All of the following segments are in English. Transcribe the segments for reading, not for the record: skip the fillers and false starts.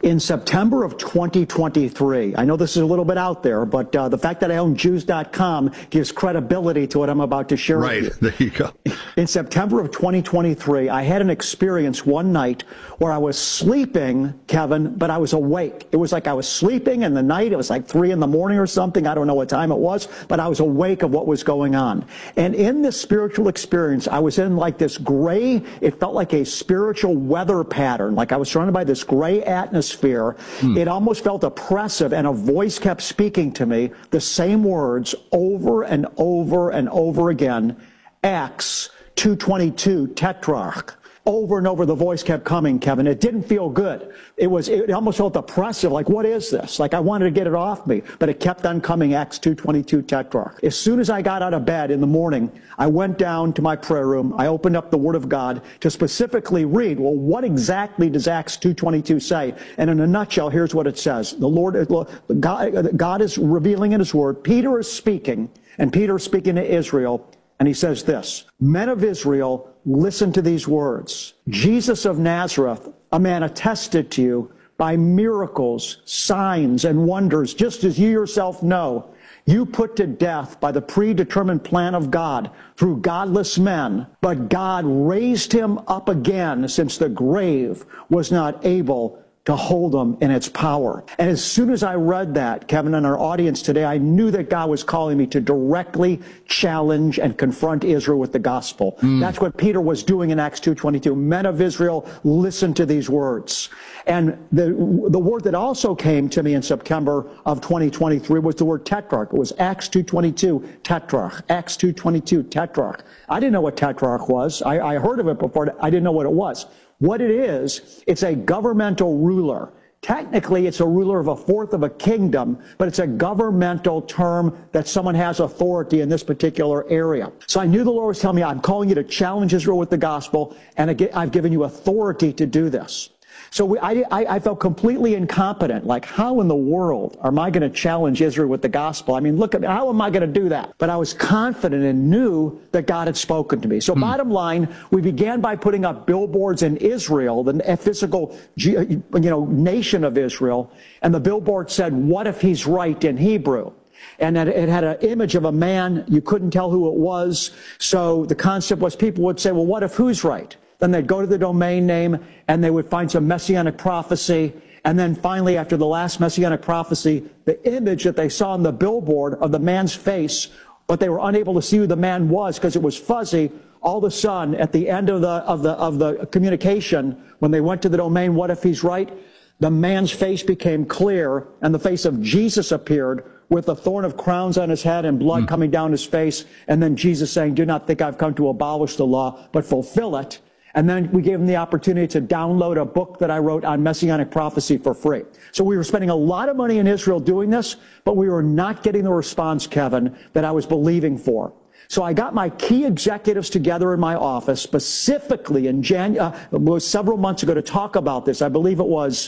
In September of 2023, I know this is a little bit out there, but the fact that I own Jews.com gives credibility to what I'm about to share with you. Right, there you go. In September of 2023, I had an experience one night where I was sleeping, Kevin, but I was awake. It was like I was sleeping in the night. It was like 3 in the morning or something. I don't know what time it was, but I was awake of what was going on. And in this spiritual experience, I was in like this gray, it felt like a spiritual weather pattern, like I was surrounded by this gray atmosphere. It almost felt oppressive, and a voice kept speaking to me the same words over and over and over again. Acts 2:22, tetrarch. Over and over the voice kept coming, Kevin. It didn't feel good. It almost felt oppressive, like, what is this? Like I wanted to get it off me, but it kept on coming, Acts 2:22, tetrarch. As soon as I got out of bed in the morning, I went down to my prayer room. I opened up the Word of God to specifically read, well, what exactly does Acts 2:22 say? And in a nutshell, here's what it says. God is revealing in His Word. Peter is speaking, and Peter is speaking to Israel. And he says this, men of Israel, listen to these words. Jesus of Nazareth, a man attested to you by miracles, signs, and wonders, just as you yourself know. You put to death by the predetermined plan of God through godless men, but God raised him up again, since the grave was not able to hold them in its power. And as soon as I read that, Kevin, and our audience today, I knew that God was calling me to directly challenge and confront Israel with the gospel. That's what Peter was doing in Acts 2:22. Men of Israel, listen to these words. And the word that also came to me in September of 2023 was the word tetrarch. It was Acts 2:22, tetrarch. Acts 2:22, tetrarch. I didn't know what tetrarch was. I heard of it before. I didn't know what it was. What it is, it's a governmental ruler. Technically, it's a ruler of a fourth of a kingdom, but it's a governmental term that someone has authority in this particular area. So I knew the Lord was telling me, I'm calling you to challenge Israel with the gospel, and I've given you authority to do this. So I felt completely incompetent. Like, how in the world am I going to challenge Israel with the gospel? I mean, look at me. How am I going to do that? But I was confident and knew that God had spoken to me. So bottom line, we began by putting up billboards in Israel, the physical, nation of Israel. And the billboard said, what if he's right in Hebrew? And it had an image of a man. You couldn't tell who it was. So the concept was people would say, well, what if who's right? Then they'd go to the domain name and they would find some messianic prophecy. And then finally, after the last messianic prophecy, the image that they saw on the billboard of the man's face, but they were unable to see who the man was because it was fuzzy. All of a sudden, at the end of the communication, when they went to the domain, what if he's right? The man's face became clear and the face of Jesus appeared with a thorn of crowns on his head and blood coming down his face. And then Jesus saying, do not think I've come to abolish the law, but fulfill it. And then we gave him the opportunity to download a book that I wrote on messianic prophecy for free. So we were spending a lot of money in Israel doing this, but we were not getting the response, Kevin, that I was believing for. So I got my key executives together in my office, specifically in several months ago, to talk about this. I believe it was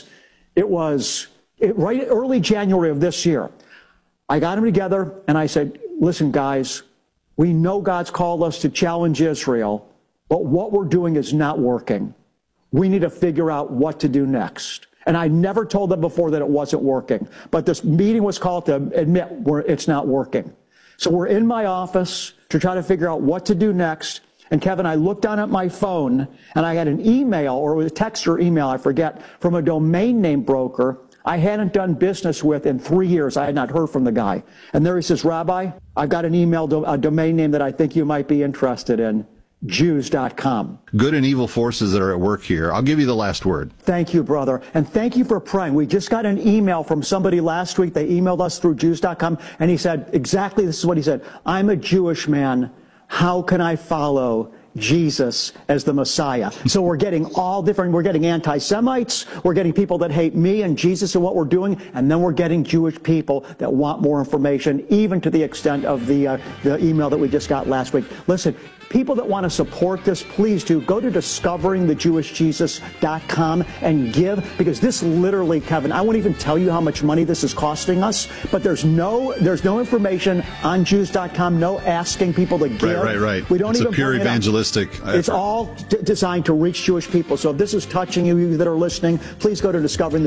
right early January of this year. I got them together and I said, listen, guys, we know God's called us to challenge Israel, but what we're doing is not working. We need to figure out what to do next. And I never told them before that it wasn't working. But this meeting was called to admit it's not working. So we're in my office to try to figure out what to do next. And Kevin, I looked down at my phone and I had an email, or it was a text or email, I forget, from a domain name broker I hadn't done business with in 3 years. I had not heard from the guy. And there he says, Rabbi, I've got an email, a domain name that I think you might be interested in. Jews.com. Good and evil forces that are at work here. I'll give you the last word. Thank you, brother. And thank you for praying. We just got an email from somebody last week. They emailed us through Jews.com. And he said, exactly this is what he said. I'm a Jewish man. How can I follow Jesus as the Messiah? So we're getting all different. We're getting anti-Semites. We're getting people that hate me and Jesus and what we're doing. And then we're getting Jewish people that want more information, even to the extent of the email that we just got last week. Listen, people that want to support this, please do go to discoveringthejewishjesus.com and give, because this literally, Kevin, I won't even tell you how much money this is costing us, but there's no information on Jews.com, no asking people to give. Right. We don't it's even a pure evangelistic effort. It's all designed to reach Jewish people. So if this is touching you that are listening, please go to discovering